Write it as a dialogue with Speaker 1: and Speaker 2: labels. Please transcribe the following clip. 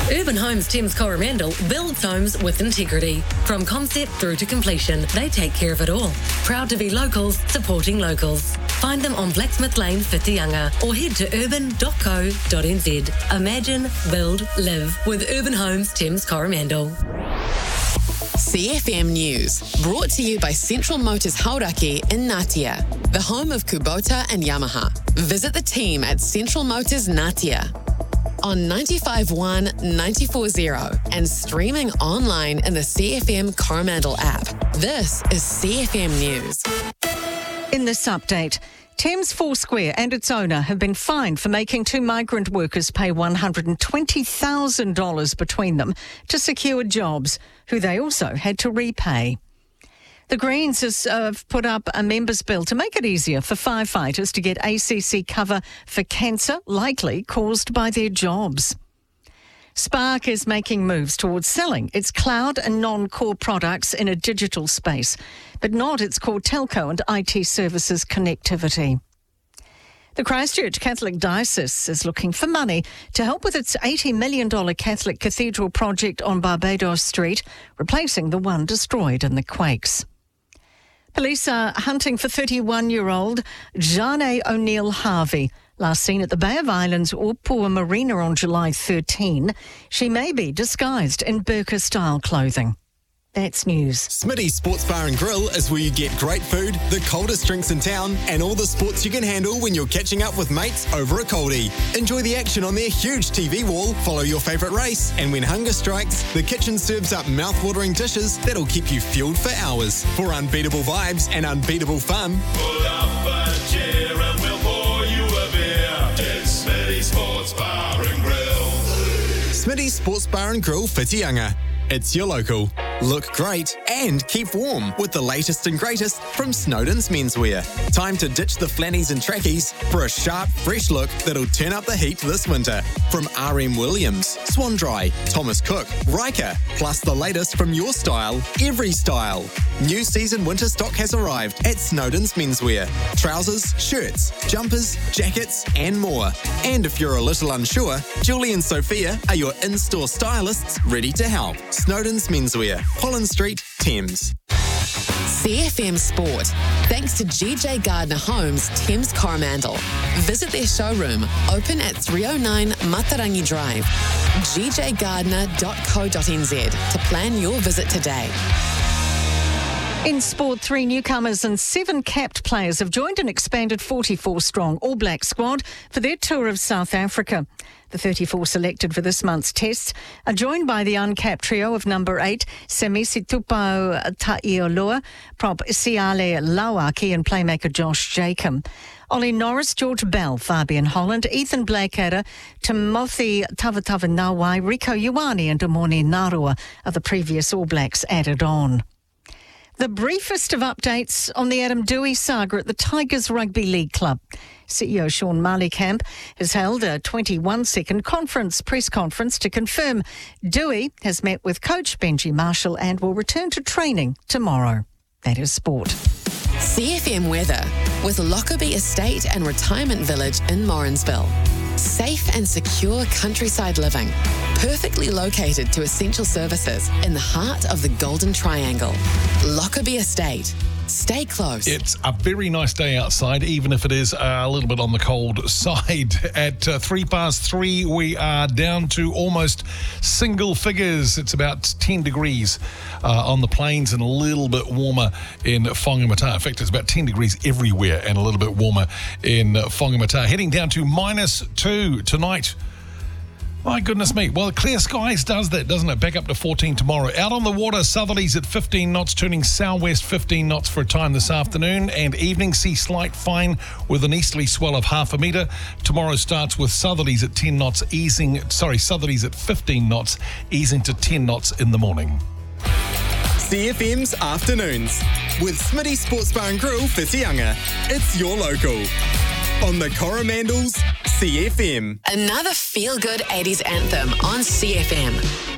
Speaker 1: Urban Homes Thames Coromandel builds homes with integrity. From concept through to completion, they take care of it all. Proud to be locals, supporting locals. Find them on Blacksmith Lane, Whitianga, or head to urban.co.nz. Imagine, build, live with Urban Homes Thames Coromandel.
Speaker 2: CFM News, brought to you by Central Motors Hauraki in Ngatea, the home of Kubota and Yamaha. Visit the team at Central Motors Ngatea on 95.1, 94.0 and streaming online in the CFM Coromandel app. This is CFM News.
Speaker 3: In this update, Thames Foursquare and its owner have been fined for making two migrant workers pay $120,000 between them to secure jobs, who they also had to repay. The Greens have put up a members' bill to make it easier for firefighters to get ACC cover for cancer likely caused by their jobs. Spark is making moves towards selling its cloud and non-core products in a digital space, but not its core telco and IT services connectivity. The Christchurch Catholic Diocese is looking for money to help with its $80 million Catholic Cathedral project on Barbados Street, replacing the one destroyed in the quakes. Police are hunting for 31-year-old Jane O'Neill Harvey, last seen at the Bay of Islands Opua Marina on July 13. She may be disguised in burqa-style clothing. That's news.
Speaker 4: Smitty's Sports Bar and Grill is where you get great food, the coldest drinks in town, and all the sports you can handle when you're catching up with mates over a coldie. Enjoy the action on their huge TV wall, follow your favourite race, and when hunger strikes, the kitchen serves up mouth-watering dishes that'll keep you fueled for hours. For unbeatable vibes and unbeatable fun,
Speaker 5: pull up a chair and we'll pour you a beer. It's Smitty's Sports Bar and Grill.
Speaker 4: Smitty's Sports Bar and Grill, Whitianga. It's your local. Look great and keep warm with the latest and greatest from Snowden's Menswear. Time to ditch the flannies and trackies for a sharp, fresh look that'll turn up the heat this winter. From RM Williams, Swan Dry, Thomas Cook, Riker, plus the latest from your style, every style. New season winter stock has arrived at Snowden's Menswear. Trousers, shirts, jumpers, jackets and more. And if you're a little unsure, Julie and Sophia are your in-store stylists ready to help. Snowden's Menswear, Collins Street, Thames.
Speaker 2: CFM Sport, thanks to GJ Gardner Homes, Thames Coromandel. Visit their showroom, open at 309 Matarangi Drive, gjgardner.co.nz to plan your visit today.
Speaker 3: In sport, 3 newcomers and 7 capped players have joined an expanded 44-strong All Black squad for their tour of South Africa. The 34 selected for this month's tests are joined by the uncapped trio of number 8, Semisi Tupou Ta'ioloa, prop Siale Lauaki and playmaker Josh Jacob. Ollie Norris, George Bell, Fabian Holland, Ethan Blackadder, Timothy Tavatavanawai, Rico Ioane and Amoni Narua are the previous All Blacks added on. The briefest of updates on the Adam Dewey saga at the Tigers Rugby League Club. CEO Sean Marleykamp has held a 21-second press conference to confirm Dewey has met with coach Benji Marshall and will return to training tomorrow. That is sport.
Speaker 2: CFM weather with Lockerbie Estate and Retirement Village in Morrinsville. Safe and secure countryside living, perfectly located to essential services in the heart of the Golden Triangle. Lockerbie Estate. Stay close.
Speaker 6: It's a very nice day outside, even if it is a little bit on the cold side. At 3:03, we are down to almost single figures. It's about 10 degrees on the plains and a little bit warmer in Whangamata. In fact, it's about 10 degrees everywhere and a little bit warmer in Whangamata. Heading down to -2 tonight. My goodness me. Well, clear skies does that, doesn't it? Back up to 14 tomorrow. Out on the water, southerlies at 15 knots, turning southwest 15 knots for a time this afternoon. And evening, see slight fine with an easterly swell of half a metre. Tomorrow starts with southerlies at 10 knots, southerlies at 15 knots, easing to 10 knots in the morning.
Speaker 4: CFM's Afternoons with Smitty Sports Bar and Grill, Whitianga. It's your local. On the Coromandel's CFM.
Speaker 2: Another feel-good 80s anthem on CFM.